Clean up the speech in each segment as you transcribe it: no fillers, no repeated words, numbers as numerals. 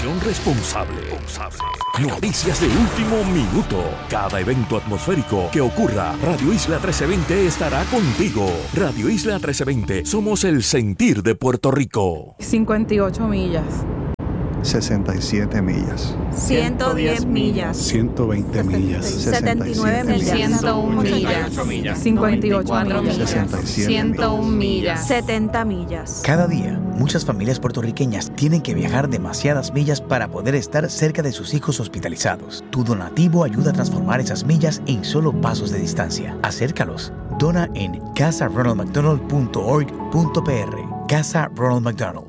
Información responsable. Noticias de último minuto. Cada evento atmosférico que ocurra, Radio Isla 1320 estará contigo. Radio Isla 1320, somos el sentir de Puerto Rico. 58 millas. 67 millas. 110 millas. 120 millas. 79 millas. 101 millas. 58 millas. 67 101 millas. 70 millas. Cada día, muchas familias puertorriqueñas tienen que viajar demasiadas millas para poder estar cerca de sus hijos hospitalizados. Tu donativo ayuda a transformar esas millas en solo pasos de distancia. Acércalos. Dona en casaronaldmcdonald.org.pr. Casa Ronald McDonald.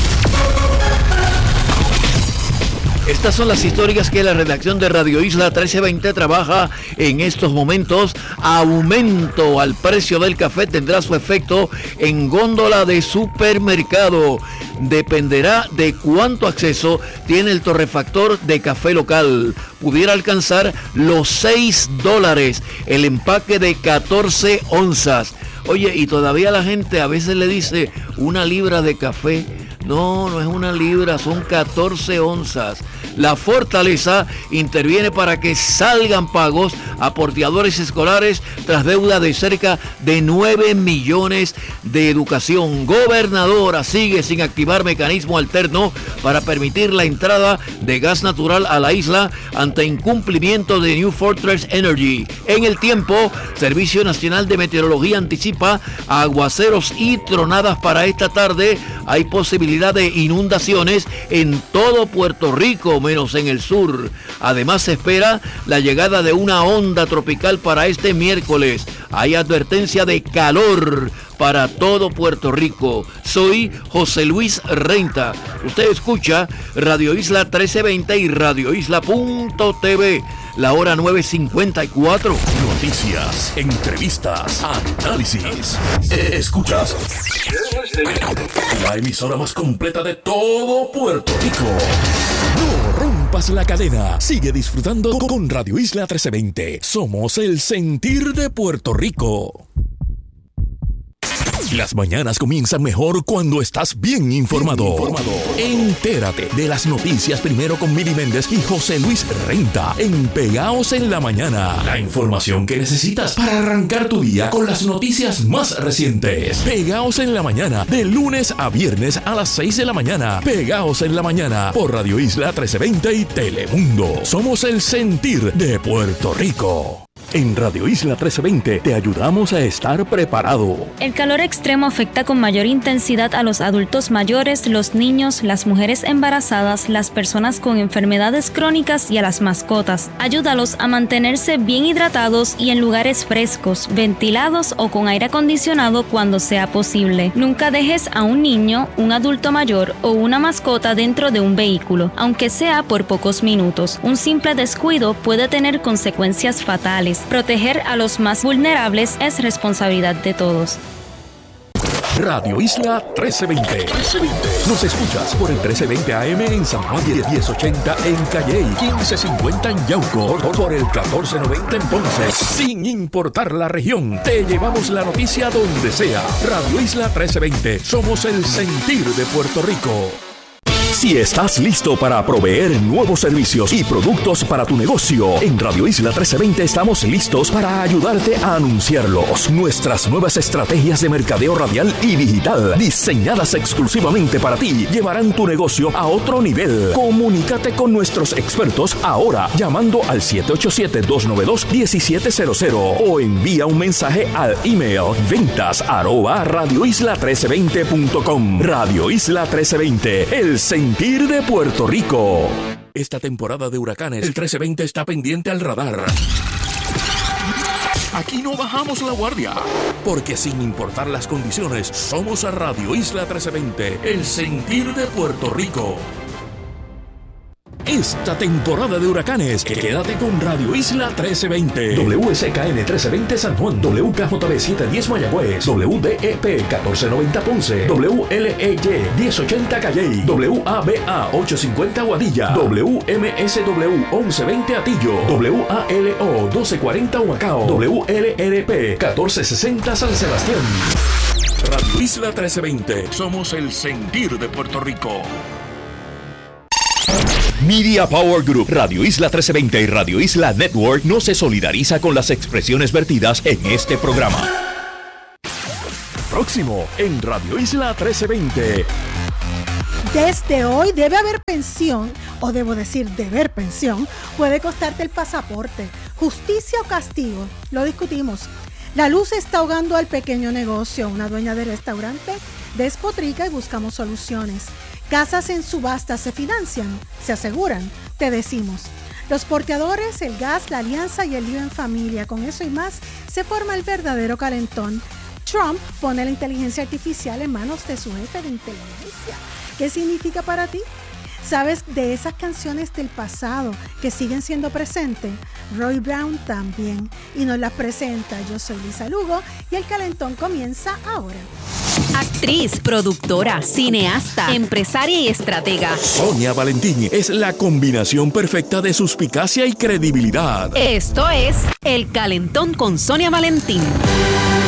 Estas son las historias que la redacción de Radio Isla 1320 trabaja en estos momentos. Aumento al precio del café tendrá su efecto en góndola de supermercado. Dependerá de cuánto acceso tiene el torrefactor de café local. Pudiera alcanzar los $6 el empaque de 14 onzas. Oye, y todavía la gente a veces le dice una libra de café. No, no es una libra, son 14 onzas. La Fortaleza interviene para que salgan pagos a porteadores escolares tras deuda de cerca de 9 millones de educación. Gobernadora sigue sin activar mecanismo alterno para permitir la entrada de gas natural a la isla ante incumplimiento de New Fortress Energy. En el tiempo, Servicio Nacional de Meteorología anticipa aguaceros y tronadas para esta tarde. Hay posibilidad de inundaciones en todo Puerto Rico, menos en el sur. Además, se espera la llegada de una onda tropical para este miércoles. Hay advertencia de calor para todo Puerto Rico. Soy José Luis Renta. Usted escucha Radio Isla 1320 y radioisla.tv. La hora 9:54. Noticias, entrevistas, análisis. Escuchas la emisora más completa de todo Puerto Rico. No rompas la cadena. Sigue disfrutando con Radio Isla 1320. Somos el sentir de Puerto Rico. Las mañanas comienzan mejor cuando estás bien informado. Entérate de las noticias primero con Mili Méndez y José Luis Renta en Pegaos en la Mañana. La información que necesitas para arrancar tu día con las noticias más recientes. Pegaos en la Mañana, de lunes a viernes a las 6 de la mañana. Pegaos en la Mañana por Radio Isla 1320 y Telemundo. Somos el sentir de Puerto Rico. En Radio Isla 1320 te ayudamos a estar preparado. El calor extremo afecta con mayor intensidad a los adultos mayores, los niños, las mujeres embarazadas, las personas con enfermedades crónicas y a las mascotas. Ayúdalos a mantenerse bien hidratados y en lugares frescos, ventilados o con aire acondicionado cuando sea posible. Nunca dejes a un niño, un adulto mayor o una mascota dentro de un vehículo, aunque sea por pocos minutos. Un simple descuido puede tener consecuencias fatales. Proteger a los más vulnerables es responsabilidad de todos. Radio Isla 1320. Nos escuchas por el 1320 AM en San Juan, 1080 en Calley, 1550 en Yauco, por el 1490 en Ponce. Sin importar la región, te llevamos la noticia donde sea. Radio Isla 1320. Somos el sentir de Puerto Rico. Si estás listo para proveer nuevos servicios y productos para tu negocio, en Radio Isla 1320 estamos listos para ayudarte a anunciarlos. Nuestras nuevas estrategias de mercadeo radial y digital, diseñadas exclusivamente para ti, llevarán tu negocio a otro nivel. Comunícate con nuestros expertos ahora llamando al 787-292-1700 o envía un mensaje al email ventas@radioisla1320.com. Radio Isla 1320, el sentir de Puerto Rico. Esta temporada de huracanes, el 1320 está pendiente al radar. Aquí no bajamos la guardia, porque sin importar las condiciones, somos a Radio Isla 1320, el sentir de Puerto Rico. Esta temporada de huracanes, quédate con Radio Isla 1320. WSKN 1320 San Juan, WKJB 710 Mayagüez, WDEP 1490 Ponce, WLEY 1080 Calley, WABA 850 Aguadilla, WMSW 1120 Atillo, WALO 1240 Humacao, WLRP 1460 San Sebastián. Radio Isla 1320. Somos el sentir de Puerto Rico. Media Power Group, Radio Isla 1320 y Radio Isla Network no se solidariza con las expresiones vertidas en este programa. Próximo en Radio Isla 1320. Desde hoy debe haber pensión, o debo decir deber pensión, puede costarte el pasaporte. Justicia o castigo, lo discutimos. La luz está ahogando al pequeño negocio. Una dueña de restaurante despotrica y buscamos soluciones. Casas en subasta se financian, se aseguran, te decimos. Los porteadores, el gas, la alianza y el lío en familia, con eso y más, se forma el verdadero calentón. Trump pone la inteligencia artificial en manos de su jefe de inteligencia. ¿Qué significa para ti? ¿Sabes de esas canciones del pasado que siguen siendo presentes? Roy Brown también. Y nos las presenta. Yo soy Lisa Lugo y el calentón comienza ahora. Actriz, productora, cineasta, empresaria y estratega. Sonia Valentín es la combinación perfecta de suspicacia y credibilidad. Esto es El Calentón con Sonia Valentín.